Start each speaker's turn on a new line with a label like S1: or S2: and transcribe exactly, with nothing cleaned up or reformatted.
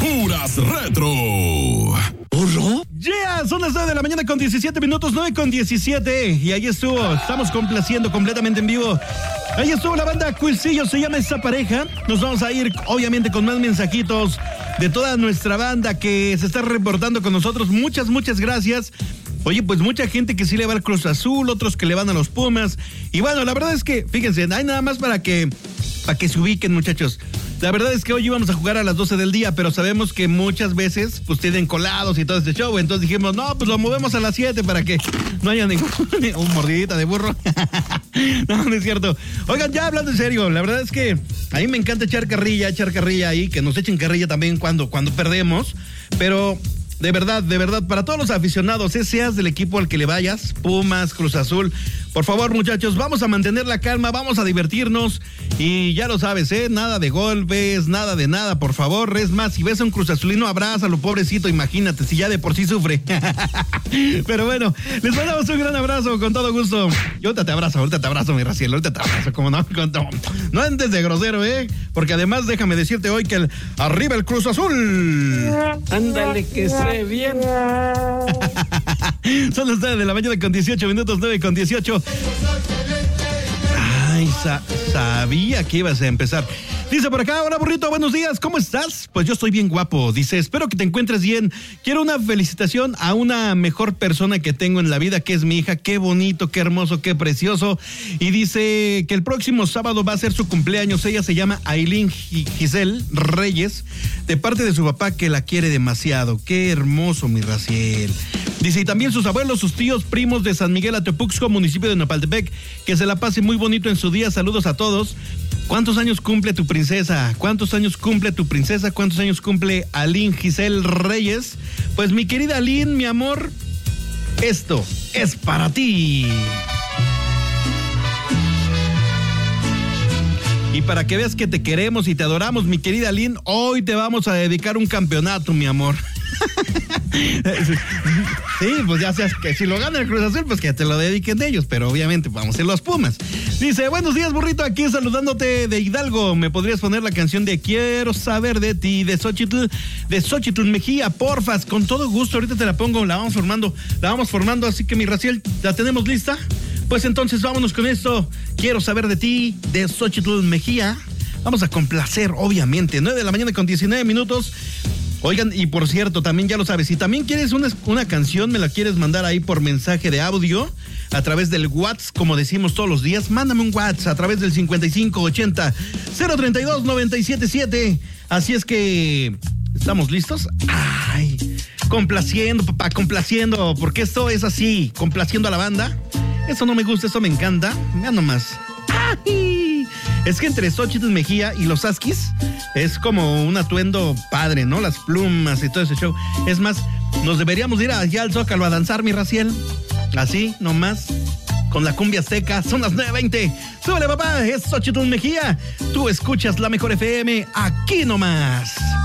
S1: Puras Retro.
S2: ¿Burro?
S3: Yeah, son las nueve de la mañana con diecisiete minutos, nueve con diecisiete. Y ahí estuvo, estamos complaciendo completamente en vivo. Ahí estuvo la banda Cuilcillo, se llama esa pareja. Nos vamos a ir, obviamente, con más mensajitos de toda nuestra banda que se está reportando con nosotros. Muchas, muchas gracias. Oye, pues mucha gente que sí le va al Cruz Azul, otros que le van a los Pumas. Y bueno, la verdad es que, fíjense, hay nada más para que, para que se ubiquen, muchachos. La verdad es que hoy íbamos a jugar a las doce del día, pero sabemos que muchas veces pues tienen colados y todo este show. Entonces dijimos, no, pues lo movemos a las siete para que no haya ningún un mordidita de burro. No, no es cierto. Oigan, ya hablando en serio, la verdad es que a mí me encanta echar carrilla, echar carrilla ahí, que nos echen carrilla también cuando, cuando perdemos. Pero de verdad, de verdad, para todos los aficionados, seas del equipo al que le vayas, Pumas, Cruz Azul, por favor, muchachos, vamos a mantener la calma, vamos a divertirnos y ya lo sabes, ¿eh? Nada de golpes, nada de nada, por favor. Es más, si ves a un Cruz Azulino, abrázalo, pobrecito, imagínate, si ya de por sí sufre. Pero bueno, les mandamos un gran abrazo, con todo gusto. Yo ahorita te abrazo, ahorita te abrazo, mi Raciel, ahorita te abrazo, como no, no, no antes de grosero, ¿eh? Porque además, déjame decirte hoy que el, arriba el Cruz Azul.
S2: Ándale, que se bien.
S3: Son las nueve de la mañana con dieciocho minutos, nueve con dieciocho. Ay, sa- sabía que ibas a empezar. Dice por acá, hola burrito, buenos días, ¿cómo estás? Pues yo estoy bien guapo. Dice, espero que te encuentres bien. Quiero una felicitación a una mejor persona que tengo en la vida, que es mi hija. Qué bonito, qué hermoso, qué precioso. Y dice que el próximo sábado va a ser su cumpleaños. Ella se llama Ailín Giselle Reyes, de parte de su papá, que la quiere demasiado. Qué hermoso, mi Raciel. Dice, y también sus abuelos, sus tíos, primos de San Miguel Atepuxco, municipio de Nopaltepec, que se la pase muy bonito en su día. Saludos a todos. ¿Cuántos años cumple tu princesa? ¿Cuántos años cumple tu princesa? ¿Cuántos años cumple Ailín Giselle Reyes? Pues mi querida Ailín, mi amor, esto es para ti. Y para que veas que te queremos y te adoramos, mi querida Ailín, hoy te vamos a dedicar un campeonato, mi amor. Sí, pues ya sabes que si lo gana el Cruz Azul, pues que te lo dediquen de ellos, pero obviamente vamos a ser los Pumas. Dice, buenos días, burrito, aquí saludándote de Hidalgo. ¿Me podrías poner la canción de Quiero saber de ti, de Xochitl, de Xochitl Mejía, porfas? Con todo gusto, ahorita te la pongo, la vamos formando, la vamos formando, así que mi Raciel, ¿la tenemos lista? Pues entonces vámonos con esto. Quiero saber de ti, de Xochitl Mejía. Vamos a complacer, obviamente, nueve de la mañana con diecinueve minutos. Oigan, y por cierto, también ya lo sabes, si también quieres una, una canción, me la quieres mandar ahí por mensaje de audio, a través del WhatsApp, como decimos todos los días, mándame un WhatsApp a través del cincuenta y cinco ochenta cero treinta y dos noventa y siete siete. Así es que, ¿estamos listos? Ay, complaciendo, papá, complaciendo, porque esto es así, complaciendo a la banda. Eso no me gusta, eso me encanta. Mira nomás. ¡Ay! Es que entre Xochitl Mejía y los Askis es como un atuendo padre, ¿no? Las plumas y todo ese show. Es más, nos deberíamos ir allá al Zócalo a danzar, mi Raciel. Así, nomás, con la cumbia azteca. Son las nueve veinte. Súbele, papá, es Xochitl Mejía. Tú escuchas la mejor F M aquí nomás.